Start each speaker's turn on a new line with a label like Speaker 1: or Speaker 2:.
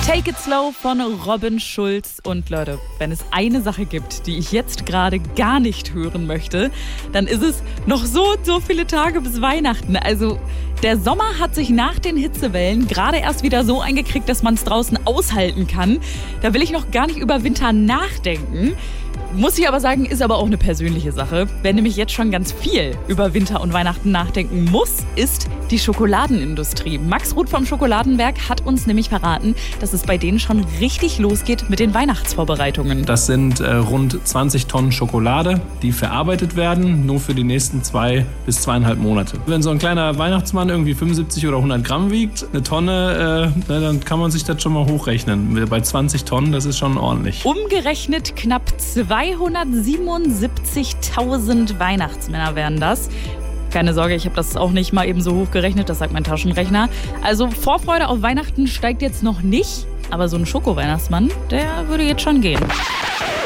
Speaker 1: Take It Slow von Robin Schulz. Und Leute, wenn es eine Sache gibt, die ich jetzt gerade gar nicht hören möchte, dann ist es noch so viele Tage bis Weihnachten. Also der Sommer hat sich nach den Hitzewellen gerade erst wieder so eingekriegt, dass man es draußen aushalten kann. Da will ich noch gar nicht über Winter nachdenken. Muss ich aber sagen, ist aber auch eine persönliche Sache. Wer nämlich jetzt schon ganz viel über Winter und Weihnachten nachdenken muss, ist die Schokoladenindustrie. Max Ruth vom Schokoladenwerk hat uns nämlich verraten, dass es bei denen schon richtig losgeht mit den Weihnachtsvorbereitungen.
Speaker 2: Das sind rund 20 Tonnen Schokolade, die verarbeitet werden, nur für die nächsten 2 bis 2,5 Monate. Wenn so ein kleiner Weihnachtsmann irgendwie 75 oder 100 Gramm wiegt, eine Tonne, dann kann man sich das schon mal hochrechnen. Bei 20 Tonnen, das ist schon ordentlich.
Speaker 1: Umgerechnet knapp 277.000 Weihnachtsmänner wären das. Keine Sorge, ich habe das auch nicht mal eben so hochgerechnet, das sagt mein Taschenrechner. Also Vorfreude auf Weihnachten steigt jetzt noch nicht, aber so ein Schoko-Weihnachtsmann, der würde jetzt schon gehen.